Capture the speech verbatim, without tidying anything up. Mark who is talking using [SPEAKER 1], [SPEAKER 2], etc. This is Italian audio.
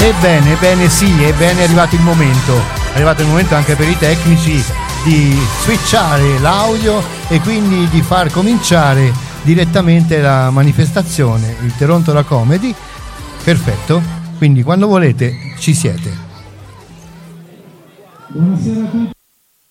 [SPEAKER 1] Ebbene, ebbene sì, ebbene è arrivato il momento, è arrivato il momento anche per i tecnici di switchare l'audio e quindi di far cominciare direttamente la manifestazione, il Torontola Comedy. Perfetto, quindi quando volete ci siete.
[SPEAKER 2] Buonasera a tutti.